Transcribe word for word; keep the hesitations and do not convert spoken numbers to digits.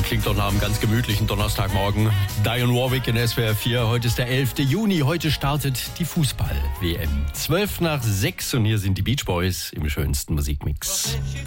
klingt doch nach einem ganz gemütlichen Donnerstagmorgen. Dionne Warwick in S W R vier. Heute ist der elfte Juni. Heute startet die Fußball-W M. zwölf nach sechs und hier sind die Beach Boys im schönsten Musikmix.